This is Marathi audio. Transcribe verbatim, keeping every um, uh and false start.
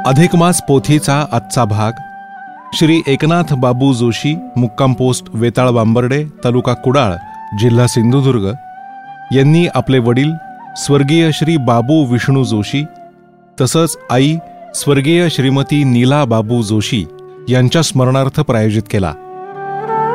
अधिकमास पोथीचा आजचा भाग. श्री एकनाथ बाबू जोशी, मुक्काम पोस्ट वेताळ बांबर्डे, तालुका कुडाळ, जिल्हा सिंधुदुर्ग यांनी आपले वडील स्वर्गीय श्री बाबू विष्णू जोशी तसंच आई स्वर्गीय श्रीमती नीला बाबू जोशी यांच्या स्मरणार्थ प्रायोजित केला.